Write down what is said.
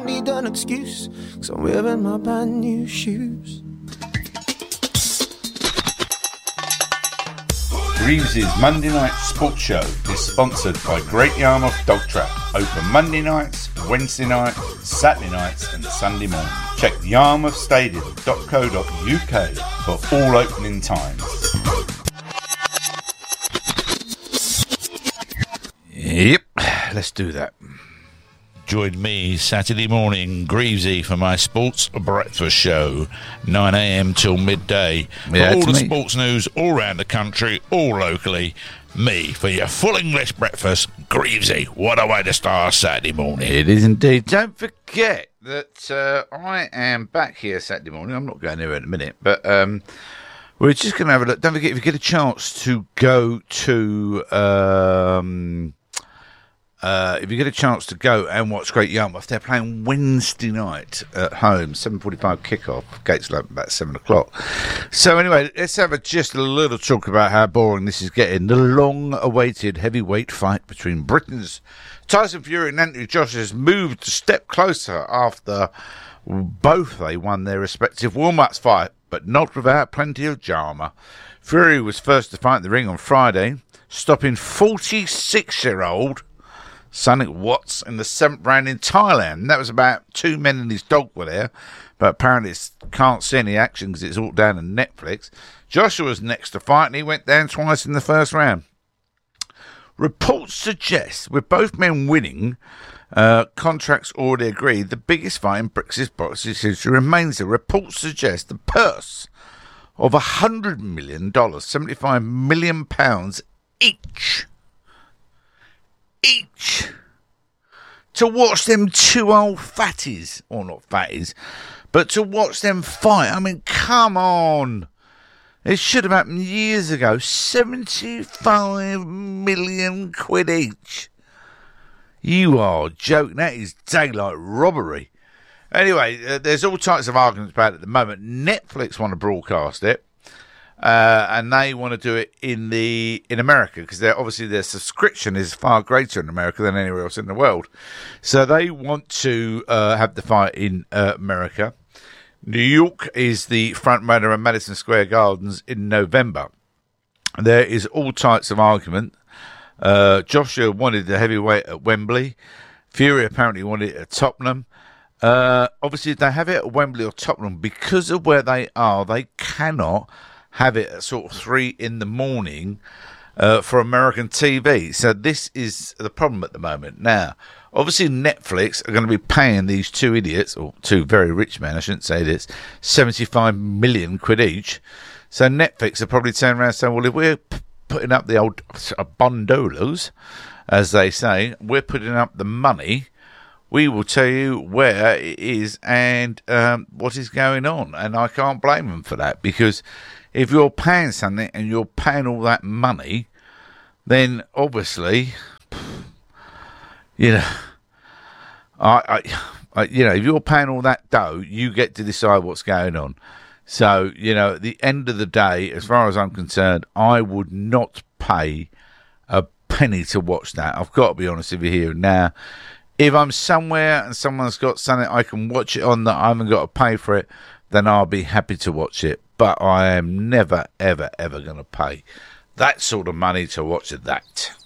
don't need an excuse, 'cause I'm wearing my brand new shoes. Greaves' Monday Night Sports Show is sponsored by Great Yarmouth Dog Trap. Open Monday nights, Wednesday nights, Saturday nights and Sunday morning. Check yarmouthstadium.co.uk for all opening times. Yep, let's do that. Join me Saturday morning, Greavesy, for my sports breakfast show, 9 a.m. till midday. Yeah, For all the me. sports news all around the country, all locally. Me for your full English breakfast, Greavesy. What a way to start Saturday morning. It is indeed. Don't forget that I am back here Saturday morning. I'm not going there in a minute, but we're just going to have a look. Don't forget, if you get a chance to go to... if you get a chance to go and watch Great Yarmouth, they're playing Wednesday night at home, 7:45 kickoff. Gates open about 7 o'clock. So anyway, let's have just a little talk about how boring this is getting. The long-awaited heavyweight fight between Britain's Tyson Fury and Anthony Joshua has moved a step closer after both they won their respective warm-ups fight, but not without plenty of drama. Fury was first to fight in the ring on Friday, stopping 46-year-old Sonic Watts in the 7th round in Thailand. That was about 2 men and his dog were there, but apparently can't see any action because it's all down on Netflix. Joshua was next to fight and he went down twice in the first round. Reports suggest, with both men winning, contracts already agreed, the biggest fight in Britain's boxing history remains. The reports suggest the purse of $100 million, £75 million each, to watch them two old fatties, or not fatties, but to watch them fight. I mean, come on. It should have happened years ago. 75 million quid each. You are joking. That is daylight robbery. Anyway, there's all types of arguments about it at the moment. Netflix want to broadcast it. And they want to do it in America because obviously their subscription is far greater in America than anywhere else in the world. So they want to have the fight in America. New York is the front runner at Madison Square Gardens in November. There is all types of argument. Joshua wanted the heavyweight at Wembley. Fury apparently wanted it at Tottenham. Obviously, if they have it at Wembley or Tottenham, because of where they are, they cannot have it at sort of 3 in the morning for American TV. So this is the problem at the moment. Now, obviously Netflix are going to be paying these two idiots, or two very rich men, I shouldn't say this, 75 million quid each. So Netflix are probably turning around and saying, well, if we're putting up the old bondolos, as they say, we're putting up the money, we will tell you where it is and what is going on. And I can't blame them for that, because if you're paying something and you're paying all that money, then obviously, you know, if you're paying all that dough, you get to decide what's going on. So, you know, at the end of the day, as far as I'm concerned, I would not pay a penny to watch that. I've got to be honest with you here. Now, if I'm somewhere and someone's got something I can watch it on that I haven't got to pay for it, then I'll be happy to watch it. But I am never, ever, ever going to pay that sort of money to watch that.